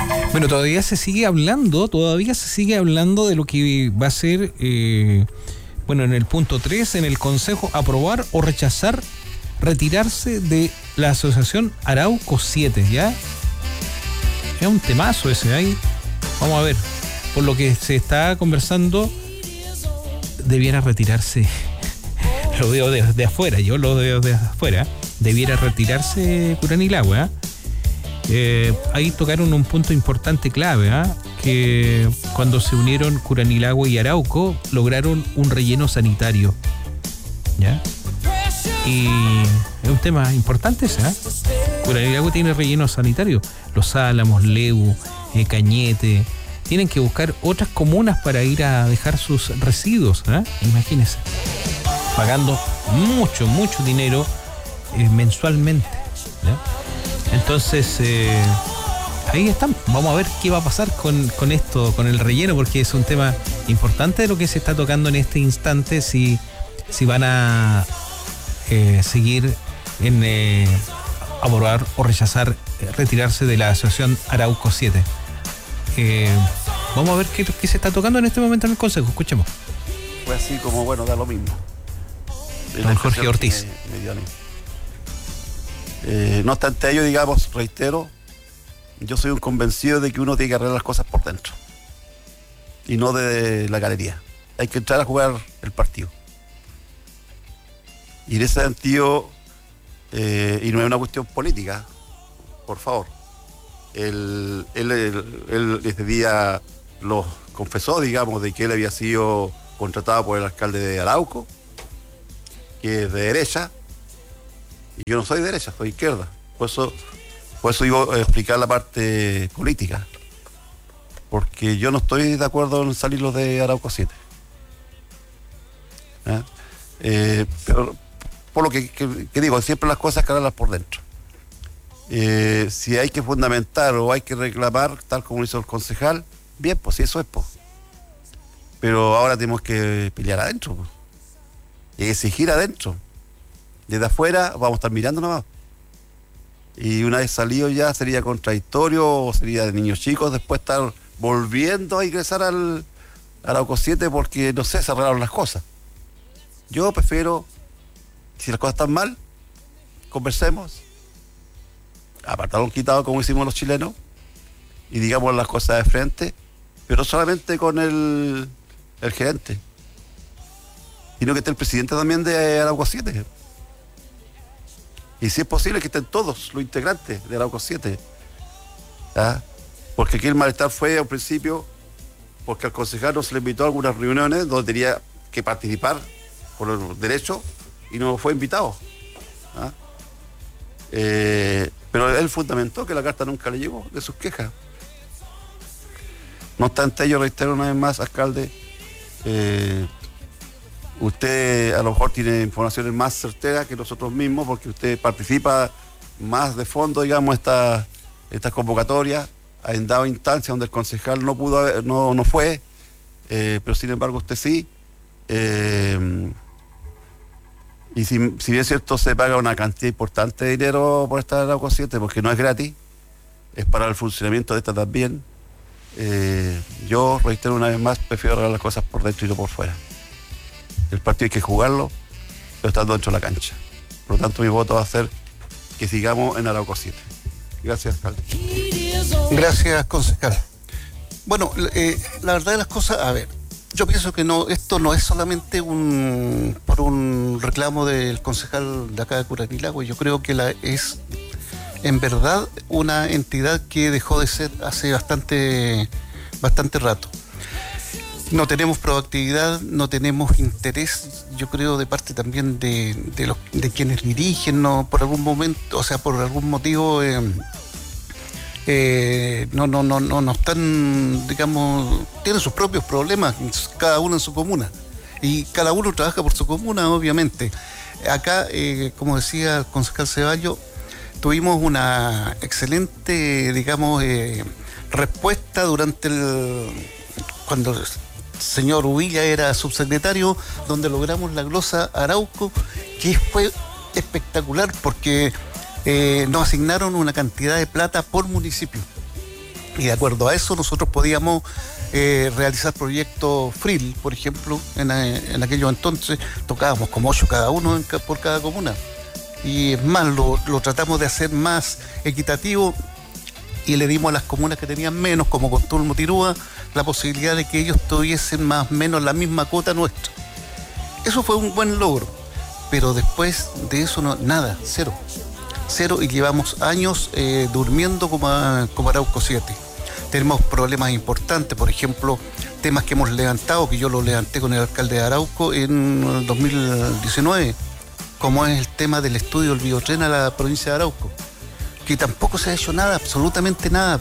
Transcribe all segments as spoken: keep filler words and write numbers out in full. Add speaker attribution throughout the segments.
Speaker 1: Bueno, todavía se sigue hablando, todavía se sigue hablando de lo que va a ser, eh, bueno, en el punto tres, en el Consejo, aprobar o rechazar retirarse de la asociación Arauco siete, ¿ya? Es un temazo ese, ahí. Vamos a ver, por lo que se está conversando, debiera retirarse, lo veo de, de afuera, yo lo veo de afuera, debiera retirarse Curanilahue, ¿eh? Eh, ahí tocaron un punto importante clave, ¿eh? Que cuando se unieron Curanilahue y Arauco lograron un relleno sanitario, ¿ya? Y es un tema importante ese, ¿eh? Curanilahue tiene relleno sanitario, Los Álamos, Leu, eh, Cañete, tienen que buscar otras comunas para ir a dejar sus residuos, ¿eh? Imagínense, pagando mucho, mucho dinero eh, mensualmente, ¿ya? Entonces, eh, ahí están. Vamos a ver qué va a pasar con, con esto, con el relleno, porque es un tema importante de lo que se está tocando en este instante, si, si van a eh, seguir en eh, aprobar o rechazar eh, retirarse de la asociación Arauco siete. Eh, vamos a ver qué, qué se está tocando en este momento en el Consejo. Escuchemos.
Speaker 2: Fue así como, bueno, da lo mismo.
Speaker 1: Don Jorge Ortiz.
Speaker 2: Me, me dio a mí. Eh, no obstante ello, digamos, reitero, yo soy un convencido de que uno tiene que arreglar las cosas por dentro y no de la galería. Hay que entrar a jugar el partido. Y en ese sentido, eh, y no es una cuestión política, por favor, él, él, él, él ese día lo confesó, digamos, de que él había sido contratado por el alcalde de Arauco, que es de derecha. Y yo no soy de derecha, soy izquierda. Por eso, por eso iba a explicar la parte política. Porque yo no estoy de acuerdo en salir los de Arauco siete. ¿Eh? Eh, pero, por lo que, que, que digo, siempre las cosas hay que hablarlas por dentro. Eh, si hay que fundamentar o hay que reclamar, tal como hizo el concejal, bien, pues sí, eso es, pues. Pero ahora tenemos que pelear adentro, pues. Y exigir adentro. Desde afuera vamos a estar mirando nomás. Y una vez salido ya sería contradictorio, o sería de niños chicos después estar volviendo a ingresar al Arauco siete porque, no sé, se arreglaron las cosas. Yo prefiero, si las cosas están mal, conversemos, apartado un quitado como hicimos los chilenos, y digamos las cosas de frente, pero solamente con el, el gerente. Sino que esté el presidente también de Arauco siete. Y si es posible que estén todos los integrantes de Arauco siete. ¿Ah? Porque aquí el malestar fue al principio porque al concejal no se le invitó a algunas reuniones donde tenía que participar por los derechos y no fue invitado. ¿Ah? Eh, pero él fundamentó que la carta nunca le llegó de sus quejas. No obstante, yo reitero una vez más, alcalde, eh, usted a lo mejor tiene informaciones más certeras que nosotros mismos porque usted participa más de fondo, digamos, esta, esta convocatoria. Ha dado instancias donde el concejal no pudo haber, no, no fue, eh, pero sin embargo usted sí. Eh, y si, si bien es cierto, se paga una cantidad importante de dinero por estar en Arauco siete, porque no es gratis, es para el funcionamiento de esta también. Eh, yo reitero una vez más, prefiero arreglar las cosas por dentro y no por fuera. El partido hay que jugarlo, pero estando dentro de la cancha. Por lo tanto, mi voto va a ser que sigamos en Arauco siete. Gracias, alcalde.
Speaker 3: Gracias, concejal. Bueno, eh, la verdad de las cosas, a ver, yo pienso que no, esto no es solamente un por un reclamo del concejal de acá de Curanilahue. Yo creo que la es en verdad una entidad que dejó de ser hace bastante, bastante rato. No tenemos proactividad, no tenemos interés, yo creo, de parte también de, de, los, de quienes dirigen, no, por algún momento, o sea, por algún motivo, eh, eh, no, no, no, no, no están, digamos, tienen sus propios problemas, cada uno en su comuna, y cada uno trabaja por su comuna, obviamente. Acá, eh, como decía el concejal Ceballos, tuvimos una excelente, digamos, eh, respuesta durante el, cuando señor Uvilla era subsecretario, donde logramos la glosa Arauco, que fue espectacular porque eh, nos asignaron una cantidad de plata por municipio. Y de acuerdo a eso nosotros podíamos eh, realizar proyectos free, por ejemplo, en, en aquellos entonces tocábamos como ocho cada uno en, por cada comuna. Y es más, lo, lo tratamos de hacer más equitativo y le dimos a las comunas que tenían menos, como Contulmo, Tirúa, la posibilidad de que ellos tuviesen más o menos la misma cuota nuestra. Eso fue un buen logro, pero después de eso no, nada, cero. Cero, y llevamos años eh, durmiendo como, a, como Arauco siete. Tenemos problemas importantes, por ejemplo, temas que hemos levantado, que yo lo levanté con el alcalde de Arauco en dos mil diecinueve, como es el tema del estudio del biotren a la provincia de Arauco, que tampoco se ha hecho nada, absolutamente nada.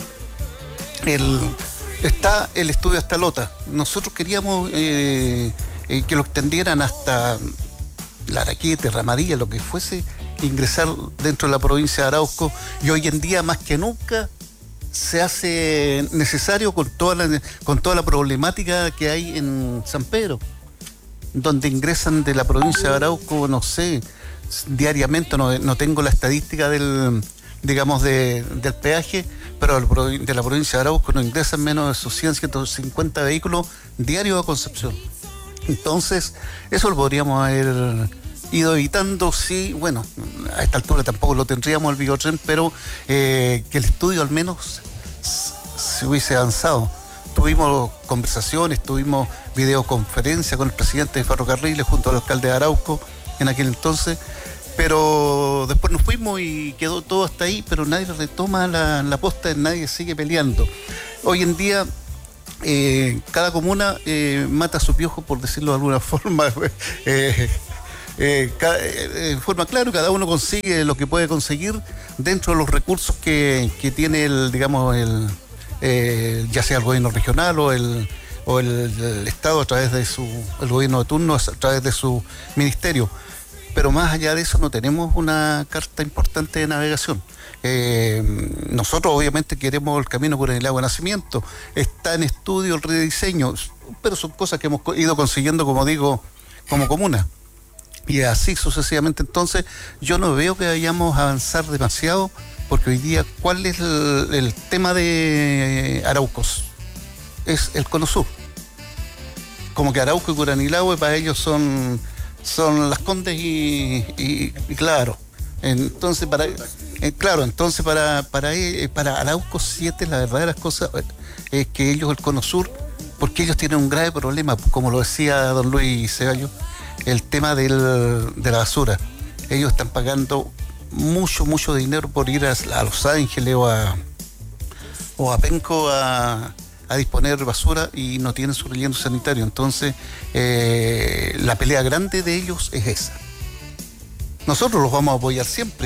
Speaker 3: El, está el estudio hasta Lota. Nosotros queríamos eh, eh, que lo extendieran hasta Laraquete, Ramadilla, lo que fuese, ingresar dentro de la provincia de Arauco, y hoy en día más que nunca se hace necesario con toda la, con toda la problemática que hay en San Pedro, donde ingresan de la provincia de Arauco, no sé, diariamente, no, no tengo la estadística del, digamos, de, del peaje, pero de la provincia de Arauco no ingresan menos de sus cien, ciento cincuenta vehículos diarios a Concepción. Entonces, eso lo podríamos haber ido evitando, sí, bueno, a esta altura tampoco lo tendríamos el biotren, pero eh, que el estudio al menos se hubiese avanzado. Tuvimos conversaciones, tuvimos videoconferencia con el presidente de Ferrocarriles junto al alcalde de Arauco en aquel entonces, pero después nos fuimos y quedó todo hasta ahí, pero nadie retoma la, la posta, nadie sigue peleando. Hoy en día eh, cada comuna eh, mata a su piojo, por decirlo de alguna forma, eh, Eh, ca- eh, en forma clara, cada uno consigue lo que puede conseguir dentro de los recursos que, que tiene el, digamos, el, eh, ya sea el gobierno regional o el, o el, el Estado a través de su, el gobierno de turno a través de su ministerio. Pero más allá de eso no tenemos una carta importante de navegación. Eh, nosotros obviamente queremos el camino por el agua de nacimiento, está en estudio el rediseño, pero son cosas que hemos ido consiguiendo, como digo, como comuna. Y así sucesivamente. Entonces yo no veo que vayamos a avanzar demasiado, porque hoy día, ¿cuál es el, el tema de Araucos? Es el Cono Sur. Como que Arauco y Curanilahue para ellos son, son Las Condes y, y, y claro. Entonces para eh, claro, entonces para, para, eh, para Arauco siete la verdad de las cosas es que ellos, el Cono Sur, porque ellos tienen un grave problema, como lo decía don Luis Ceballos, el tema del, de la basura. Ellos están pagando mucho, mucho dinero por ir a, a Los Ángeles o a, o a Penco a, a disponer basura y no tienen su relleno sanitario. Entonces, eh, la pelea grande de ellos es esa. Nosotros los vamos a apoyar siempre,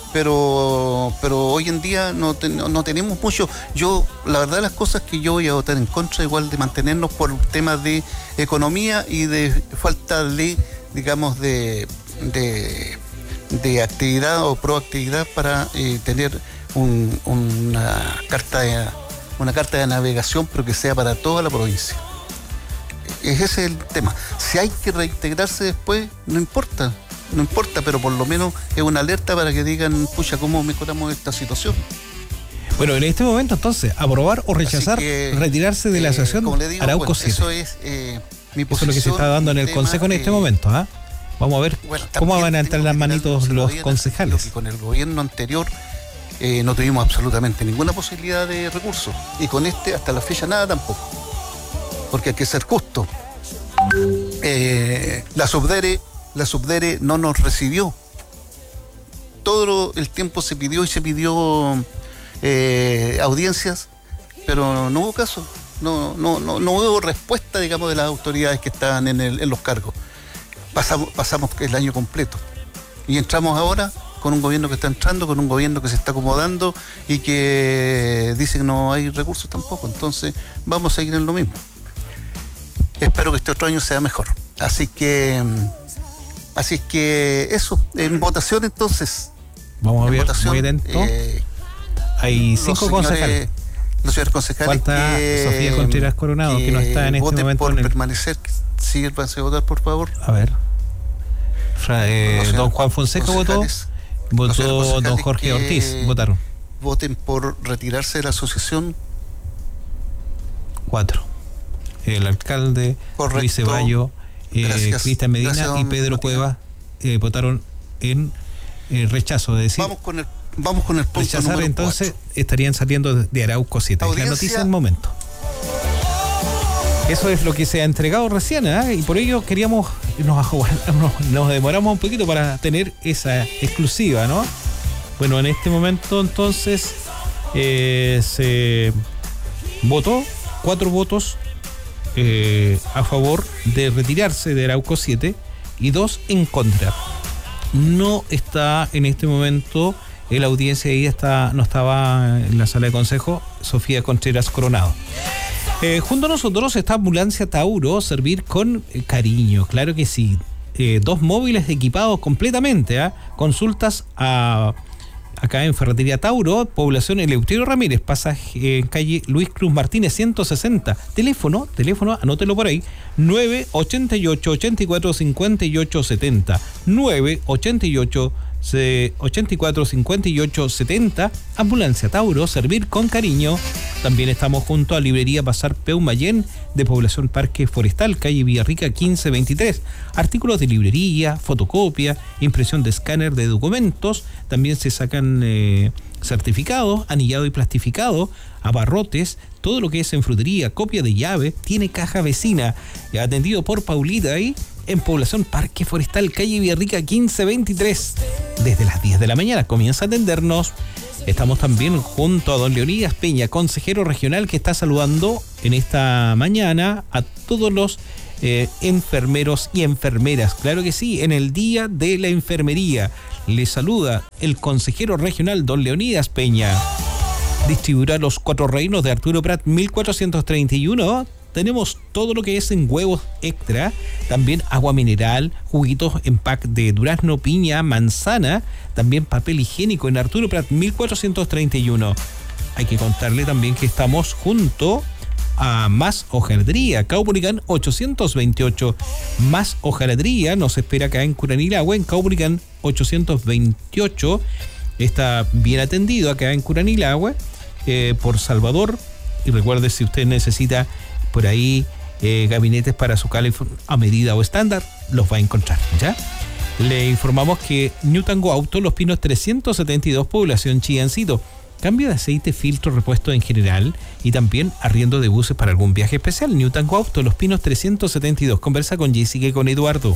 Speaker 3: pero pero hoy en día no, ten, no tenemos mucho. Yo, la verdad de las cosas es que yo voy a votar en contra igual de mantenernos por temas de economía y de falta de, digamos, de, de, de actividad o proactividad para eh, tener un, una carta de, una carta de navegación, pero que sea para toda la provincia. Ese es el tema. Si hay que reintegrarse después, no importa. No importa, pero por lo menos es una alerta para que digan, pucha, ¿cómo mejoramos esta situación?
Speaker 1: Bueno, en este momento entonces, aprobar o rechazar,
Speaker 3: que,
Speaker 1: retirarse de la
Speaker 3: eh,
Speaker 1: asociación Arauco
Speaker 3: bueno,
Speaker 1: siete.
Speaker 3: Eso es eh, mi posición.
Speaker 1: Eso es lo que se está dando en el
Speaker 3: tema,
Speaker 1: Consejo en este
Speaker 3: eh,
Speaker 1: momento. ¿ah? Vamos a ver
Speaker 3: bueno,
Speaker 1: cómo van a entrar las manitos los concejales.
Speaker 3: Con el gobierno anterior eh, no tuvimos absolutamente ninguna posibilidad de recursos. Y con este, hasta la fecha, nada tampoco. Porque hay que ser justo. Eh, la Subdere La Subdere no nos recibió. Todo el tiempo se pidió y se pidió eh, audiencias, pero no hubo caso. No, no, no, no hubo respuesta, digamos, de las autoridades que estaban en, el, en los cargos. Pasamos, pasamos el año completo. Y entramos ahora con un gobierno que está entrando, con un gobierno que se está acomodando y que dice que no hay recursos tampoco. Entonces vamos a seguir en lo mismo. Espero que este otro año sea mejor. Así que... Así es que eso, en votación entonces.
Speaker 1: Vamos a ver, muy atento.
Speaker 3: Eh,
Speaker 1: Hay cinco
Speaker 3: señores,
Speaker 1: concejales.
Speaker 3: Los señores concejales.
Speaker 1: Falta
Speaker 3: que,
Speaker 1: Sofía Contreras Coronado, que, que no está en este momento.
Speaker 3: Por
Speaker 1: en el...
Speaker 3: permanecer, sí, van a votar, por favor.
Speaker 1: A ver. Fra, eh, don Juan Fonseca votó. Votó don Jorge
Speaker 3: que,
Speaker 1: Ortiz. Votaron.
Speaker 3: voten por retirarse de la asociación?
Speaker 1: Cuatro. El alcalde,
Speaker 3: Correcto.
Speaker 1: Luis Ceballos, eh, Cristian Medina
Speaker 3: Gracias,
Speaker 1: y Pedro
Speaker 3: Matías.
Speaker 1: Cueva eh, votaron en eh, rechazo, es decir,
Speaker 3: Vamos con el, vamos con el punto
Speaker 1: rechazar,
Speaker 3: número
Speaker 1: entonces
Speaker 3: cuatro.
Speaker 1: estarían saliendo de, de Arauco siete. Es la
Speaker 3: Audiencia-
Speaker 1: noticia del momento. Eso es lo que se ha entregado recién, ¿eh? Y por ello queríamos, nos, nos, nos demoramos un poquito para tener esa exclusiva, ¿no? Bueno, en este momento entonces eh, se votó, cuatro votos eh, a favor de retirarse de Arauco siete y dos en contra. No está en este momento en la audiencia, ahí está, no estaba en la sala de consejo Sofía Contreras Coronado. Eh, junto a nosotros está Ambulancia Tauro, servir con eh, cariño, claro que sí. Eh, dos móviles equipados completamente, ¿eh? Consultas a, acá en Ferretería Tauro, población Eleuterio Ramírez, pasaje en calle Luis Cruz Martínez ciento sesenta. Teléfono, teléfono, anótelo por ahí, nueve ochenta y ocho, ochenta y cuatro, cincuenta y ocho, setenta. nueve ochenta y ocho, ochenta y cuatro, cincuenta y ocho, setenta. Ambulancia Tauro, servir con cariño. También estamos junto a Librería Bazar Peumayén de Población Parque Forestal, calle Villarrica quince veintitrés. Artículos de librería, fotocopia, impresión de escáner de documentos. También se sacan eh, certificados, anillado y plastificado, abarrotes, todo lo que es en frutería, copia de llave. Tiene caja vecina, atendido por Paulita ahí en Población Parque Forestal, calle Villarrica quince veintitrés. Desde las diez de la mañana comienza a atendernos. Estamos también junto a don Leonidas Peña, consejero regional, que está saludando en esta mañana a todos los eh, enfermeros y enfermeras. Claro que sí, en el Día de la Enfermería. Le saluda el consejero regional don Leonidas Peña. Distribuirá Los Cuatro Reinos de Arturo Prat mil cuatrocientos treinta y uno. Tenemos todo lo que es en huevos extra, también agua mineral, juguitos en pack de durazno, piña, manzana, también papel higiénico en Arturo Prat mil cuatrocientos treinta y uno. Hay que contarle también que estamos junto a Más Hojaldría, Caupolicán ochocientos veintiocho. Más Hojaldría nos espera acá en Curanilahue, en Caupolicán ochocientos veintiocho. Está bien atendido acá en Curanilahue eh, por Salvador. Y recuerde, si usted necesita por ahí eh, gabinetes para su calefón a medida o estándar, los va a encontrar, ¿ya? Le informamos que Ñutango Auto, Los Pinos trescientos setenta y dos, población Chiancito. Cambio de aceite, filtro, repuesto en general y también arriendo de buses para algún viaje especial. Ñutango Auto, Los Pinos trescientos setenta y dos. Conversa con Jessica y con Eduardo.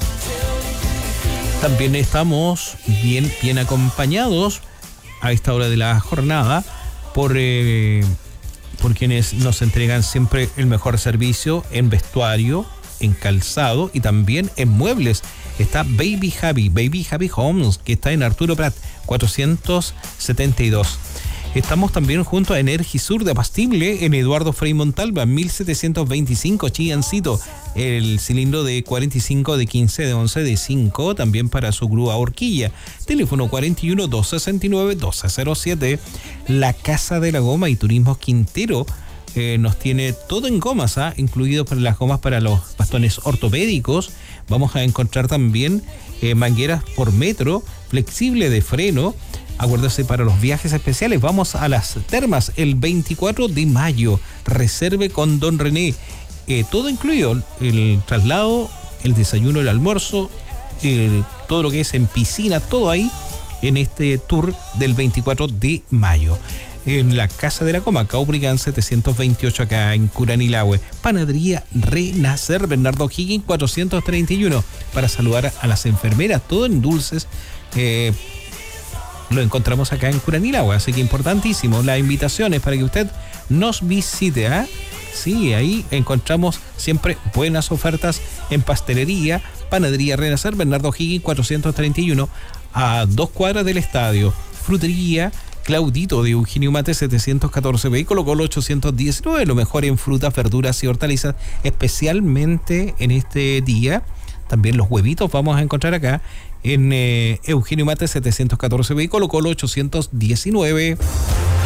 Speaker 1: También estamos bien, bien acompañados a esta hora de la jornada por... Eh, por quienes nos entregan siempre el mejor servicio en vestuario, en calzado y también en muebles. Está Baby Javi, Baby Javi Homes, que está en Arturo Prat cuatrocientos setenta y dos. Estamos también junto a Energisur de Abastible en Eduardo Frei Montalva, mil setecientos veinticinco, Chiancito. El cilindro de cuarenta y cinco, de quince, de once, de cinco, también para su grúa horquilla. Teléfono cuarenta y uno, doscientos sesenta y nueve, doce cero siete. La Casa de la Goma y Turismos Quintero eh, nos tiene todo en gomas, ¿ah? Incluido para las gomas para los bastones ortopédicos. Vamos a encontrar también eh, mangueras por metro, flexible de freno. Acuérdese, para los viajes especiales vamos a las termas el veinticuatro de mayo. Reserve con don René. Eh, todo incluido, el traslado, el desayuno, el almuerzo, el, todo lo que es en piscina, todo ahí en este tour del veinticuatro de mayo. En la Casa de la Goma, Caupolicán setecientos veintiocho, acá en Curanilahue. Panadería Renacer, Bernardo Higgins cuatrocientos treinta y uno. Para saludar a las enfermeras, todo en dulces. Eh, lo encontramos acá en Curanilahue, así que importantísimo. Las invitaciones para que usted nos visite, ¿eh? Sí, ahí encontramos siempre buenas ofertas en pastelería. Panadería Renacer, Bernardo Higgins cuatrocientos treinta y uno, a dos cuadras del estadio. Frutería Claudito de Eugenio Mate setecientos catorce B, Colo Colo ochocientos diecinueve. Lo mejor en frutas, verduras y hortalizas, especialmente en este día. También los huevitos vamos a encontrar acá en eh, Eugenio Mate setecientos catorce B, Colo Colo ochocientos diecinueve.